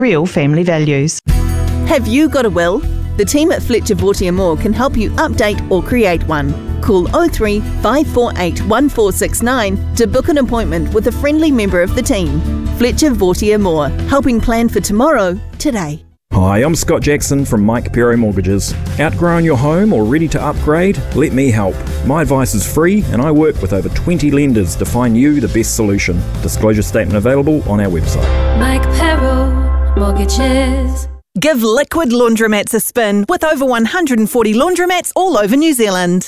Real family values. Have you got a will? The team at Fletcher Vautier Moore can help you update or create one. Call 03 548 1469 to book an appointment with a friendly member of the team. Fletcher Vautier Moore, helping plan for tomorrow, today. Hi, I'm Scott Jackson from Mike Pero Mortgages. Outgrown your home or ready to upgrade? Let me help. My advice is free and I work with over 20 lenders to find you the best solution. Disclosure statement available on our website. Mike Pero Mortgages. Give Liquid Laundromats a spin with over 140 laundromats all over New Zealand.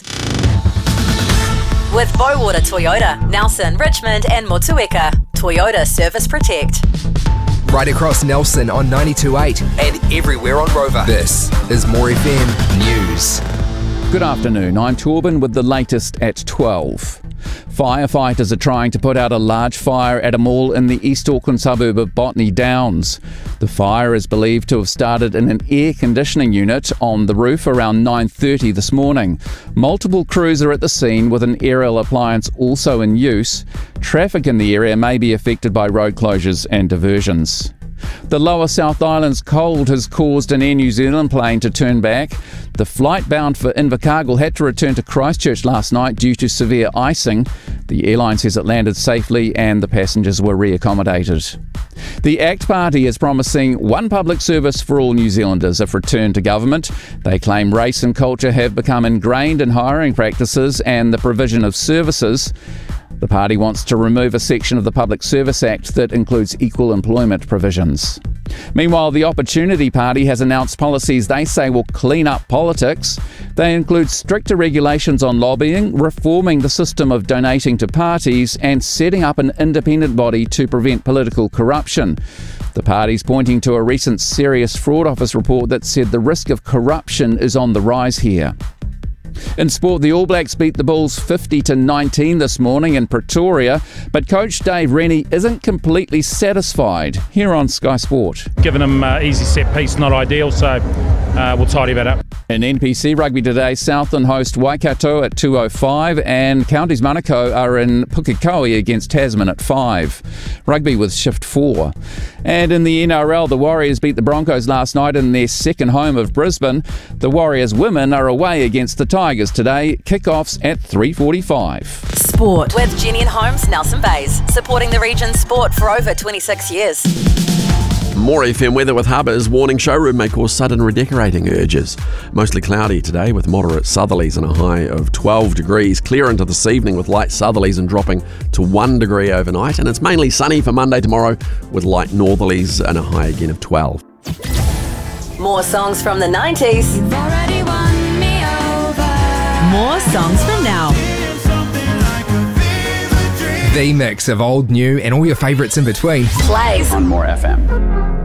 With Bowater Toyota, Nelson, Richmond and Motueka. Toyota Service Protect. Right across Nelson on 92.8 and everywhere on Rover. This is More FM News. Good afternoon, I'm Torben with the latest at 12. Firefighters are trying to put out a large fire at a mall in the East Auckland suburb of Botany Downs. The fire is believed to have started in an air conditioning unit on the roof around 9:30 this morning. Multiple crews are at the scene with an aerial appliance also in use. Traffic in the area may be affected by road closures and diversions. The lower South Island's cold has caused an Air New Zealand plane to turn back. The flight bound for Invercargill had to return to Christchurch last night due to severe icing. The airline says it landed safely and the passengers were re-accommodated. The ACT Party is promising one public service for all New Zealanders if returned to government. They claim race and culture have become ingrained in hiring practices and the provision of services. The party wants to remove a section of the Public Service Act that includes equal employment provisions. Meanwhile, the Opportunity Party has announced policies they say will clean up politics. They include stricter regulations on lobbying, reforming the system of donating to parties, and setting up an independent body to prevent political corruption. The party's pointing to a recent Serious Fraud Office report that said the risk of corruption is on the rise here. In sport, the All Blacks beat the Bulls 50-19 this morning in Pretoria, but coach Dave Rennie isn't completely satisfied. Here on Sky Sport. Giving them easy set piece, not ideal, so we'll tidy that up. In NPC Rugby today, Southland host Waikato at 2:05 and Counties Manukau are in Pukekohe against Tasman at 5. Rugby with shift 4. And in the NRL, the Warriors beat the Broncos last night in their second home of Brisbane. The Warriors women are away against the Tigers today. Kickoffs at 3:45. Sport. With Jenny and Holmes, Nelson Bays. Supporting the region's sport for over 26 years. More FM weather with Hubbers. Warning showroom may cause sudden redecorating urges. Mostly cloudy today with moderate southerlies and a high of 12 degrees. Clear into this evening with light southerlies and dropping to 1 degree overnight. And it's mainly sunny for Monday tomorrow with light northerlies and a high again of 12. More songs from the 90s. You've already won me over. More songs from now. The mix of old, new and all your favourites in between. Plays on More FM.